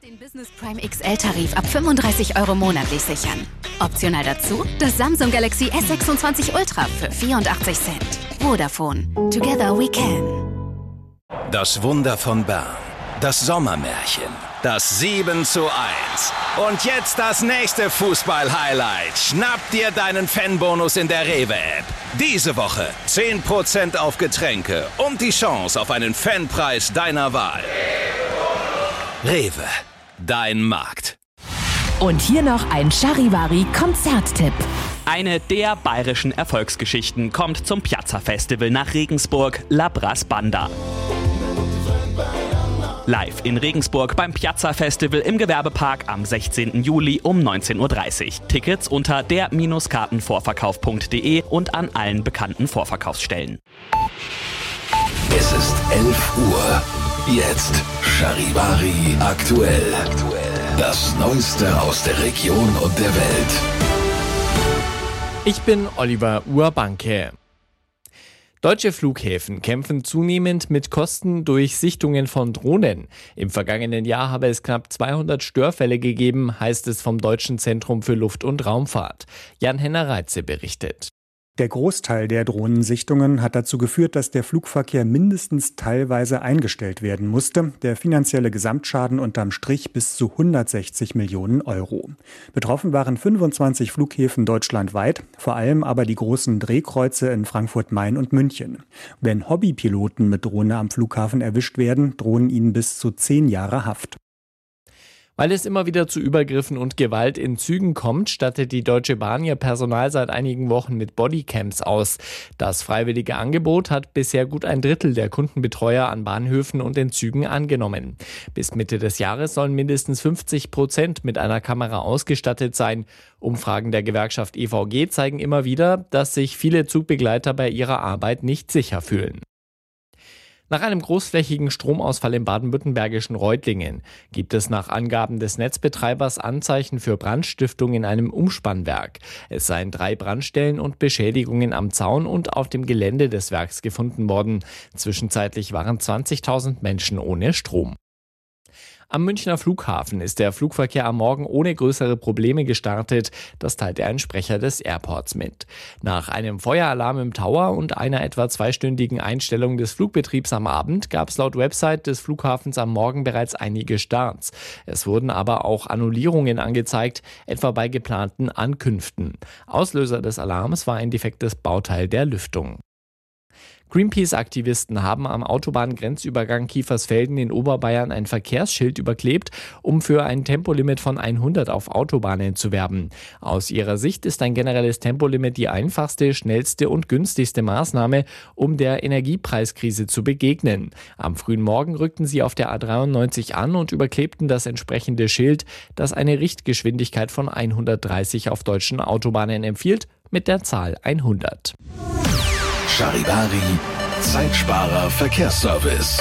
Den Business Prime XL-Tarif ab 35 € monatlich sichern. Optional dazu das Samsung Galaxy S26 Ultra für 84 Cent. Vodafone. Together we can. Das Wunder von Bern. Das Sommermärchen. Das 7:1. Und jetzt das nächste Fußball-Highlight. Schnapp dir deinen Fanbonus in der Rewe-App. Diese Woche 10% auf Getränke und die Chance auf einen Fanpreis deiner Wahl. Rewe, dein Markt. Und hier noch ein Charivari-Konzerttipp. Eine der bayerischen Erfolgsgeschichten kommt zum Piazza-Festival nach Regensburg, La Brass Banda. Live in Regensburg beim Piazza-Festival im Gewerbepark am 16. Juli um 19:30 Uhr. Tickets unter der-kartenvorverkauf.de und an allen bekannten Vorverkaufsstellen. Es ist 11 Uhr. Jetzt Charivari aktuell. Das Neueste aus der Region und der Welt. Ich bin Oliver Urbanke. Deutsche Flughäfen kämpfen zunehmend mit Kosten durch Sichtungen von Drohnen. Im vergangenen Jahr habe es knapp 200 Störfälle gegeben, heißt es vom Deutschen Zentrum für Luft- und Raumfahrt. Jan-Henner Reitze berichtet. Der Großteil der Drohnensichtungen hat dazu geführt, dass der Flugverkehr mindestens teilweise eingestellt werden musste. Der finanzielle Gesamtschaden unterm Strich bis zu 160 Millionen €. Betroffen waren 25 Flughäfen deutschlandweit, vor allem aber die großen Drehkreuze in Frankfurt, Main und München. Wenn Hobbypiloten mit Drohne am Flughafen erwischt werden, drohen ihnen bis zu 10 Jahre Haft. Weil es immer wieder zu Übergriffen und Gewalt in Zügen kommt, stattet die Deutsche Bahn ihr Personal seit einigen Wochen mit Bodycams aus. Das freiwillige Angebot hat bisher gut ein Drittel der Kundenbetreuer an Bahnhöfen und in Zügen angenommen. Bis Mitte des Jahres sollen mindestens 50% mit einer Kamera ausgestattet sein. Umfragen der Gewerkschaft EVG zeigen immer wieder, dass sich viele Zugbegleiter bei ihrer Arbeit nicht sicher fühlen. Nach einem großflächigen Stromausfall im baden-württembergischen Reutlingen gibt es nach Angaben des Netzbetreibers Anzeichen für Brandstiftung in einem Umspannwerk. Es seien 3 Brandstellen und Beschädigungen am Zaun und auf dem Gelände des Werks gefunden worden. Zwischenzeitlich waren 20.000 Menschen ohne Strom. Am Münchner Flughafen ist der Flugverkehr am Morgen ohne größere Probleme gestartet. Das teilte ein Sprecher des Airports mit. Nach einem Feueralarm im Tower und einer etwa 2-stündigen Einstellung des Flugbetriebs am Abend gab es laut Website des Flughafens am Morgen bereits einige Starts. Es wurden aber auch Annullierungen angezeigt, etwa bei geplanten Ankünften. Auslöser des Alarms war ein defektes Bauteil der Lüftung. Greenpeace-Aktivisten haben am Autobahngrenzübergang Kiefersfelden in Oberbayern ein Verkehrsschild überklebt, um für ein Tempolimit von 100 auf Autobahnen zu werben. Aus ihrer Sicht ist ein generelles Tempolimit die einfachste, schnellste und günstigste Maßnahme, um der Energiepreiskrise zu begegnen. Am frühen Morgen rückten sie auf der A93 an und überklebten das entsprechende Schild, das eine Richtgeschwindigkeit von 130 auf deutschen Autobahnen empfiehlt, mit der Zahl 100. Charivari, Zeitsparer Verkehrsservice.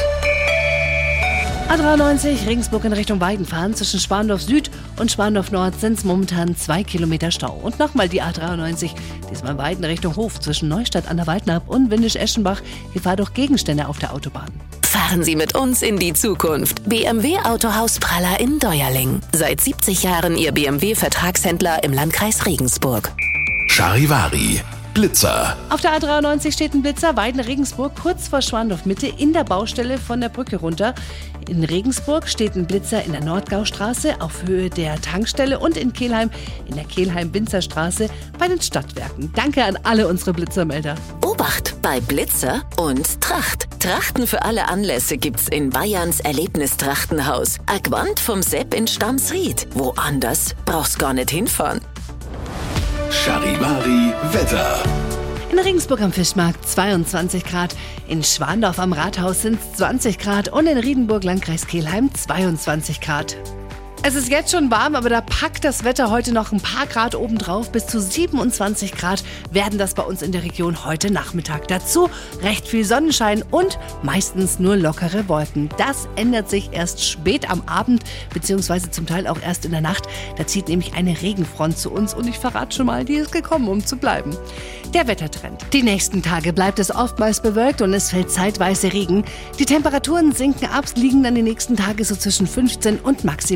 A93 Regensburg in Richtung Weidenfahren. Zwischen Schwandorf Süd und Schwandorf Nord sind es momentan 2 Kilometer Stau. Und nochmal die A93, diesmal Weiden Richtung Hof. Zwischen Neustadt an der Waldnab und Windisch-Eschenbach. Gefahr durch Gegenstände auf der Autobahn. Fahren Sie mit uns in die Zukunft. BMW Autohaus Praller in Deuerling. Seit 70 Jahren Ihr BMW-Vertragshändler im Landkreis Regensburg. Charivari, Blitzer. Auf der A93 steht ein Blitzer, Weiden-Regensburg, kurz vor Schwandorf Mitte, in der Baustelle von der Brücke runter. In Regensburg steht ein Blitzer in der Nordgaustraße auf Höhe der Tankstelle und in Kelheim in der Kelheim-Binzer-Straße bei den Stadtwerken. Danke an alle unsere Blitzermelder. Obacht bei Blitzer und Tracht. Trachten für alle Anlässe gibt's in Bayerns Erlebnistrachtenhaus. Aquant vom Sepp in Stamsried. Woanders brauchst gar nicht hinfahren. Charivari Wetter. In Regensburg am Fischmarkt 22 Grad, in Schwandorf am Rathaus sind es 20 Grad und in Riedenburg, Landkreis Kelheim 22 Grad. Es ist jetzt schon warm, aber da packt das Wetter heute noch ein paar Grad obendrauf. Bis zu 27 Grad werden das bei uns in der Region heute Nachmittag. Dazu recht viel Sonnenschein und meistens nur lockere Wolken. Das ändert sich erst spät am Abend, beziehungsweise zum Teil auch erst in der Nacht. Da zieht nämlich eine Regenfront zu uns und ich verrate schon mal, die ist gekommen, um zu bleiben. Der Wettertrend. Die nächsten Tage bleibt es oftmals bewölkt und es fällt zeitweise Regen. Die Temperaturen sinken ab, liegen dann die nächsten Tage so zwischen 15 und maximal